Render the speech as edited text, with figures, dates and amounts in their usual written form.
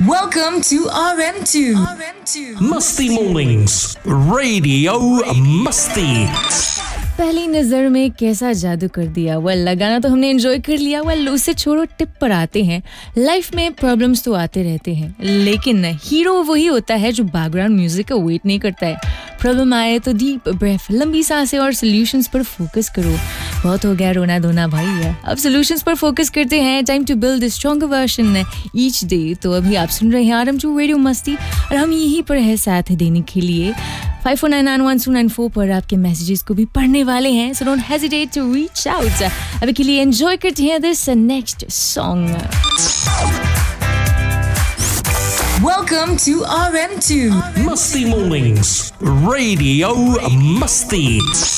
Welcome to RM2. Masti Mornings, Radio Masti. पहली नजर में कैसा जादू कर दिया। लगाना तो हमने एंजॉय कर लिया। उसे छोड़ो, टिप पर आते हैं। लाइफ में प्रॉब्लम्स तो आते रहते हैं, लेकिन हीरो वही होता है जो बैकग्राउंड म्यूजिक का वेट नहीं करता है। प्रॉब्लम आए तो डीप ब्रेथ, लंबी सांसें और सॉल्यूशंस पर फोकस करो। बहुत हो गया रोना धोना भाई, अब सॉल्यूशंस पर फोकस करते हैं। Time to build a stronger version each day. तो अभी आप सुन रहे हैं RM2 रेडियो मस्ती और हम यहीं पर है साथ देने के लिए। 54991294 पर आपके मैसेजेस को भी पढ़ने वाले हैं, so don't hesitate to reach out. अभी के लिए एंजॉय करते हैं this next song. Welcome to RM2. Masti Mornings, Radio Masti.